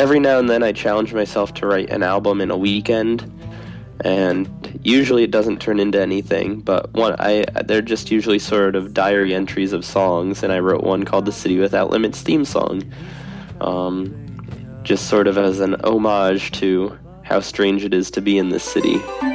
every now and then I challenge myself to write an album in a weekend, and usually it doesn't turn into anything, but they're just usually sort of diary entries of songs, and I wrote one called The City Without Limits theme song, just sort of as an homage to how strange it is to be in this city.